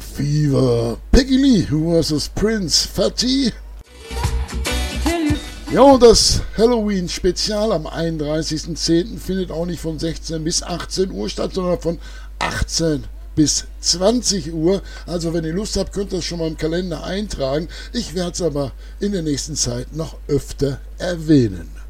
Fever. Peggy Lee vs. Prince Fatty. Ja, und das Halloween-Spezial am 31.10. findet auch nicht von 16 bis 18 Uhr statt, sondern von 18 bis 20 Uhr. Also wenn ihr Lust habt, könnt ihr das schon mal im Kalender eintragen. Ich werde es aber in der nächsten Zeit noch öfter erwähnen.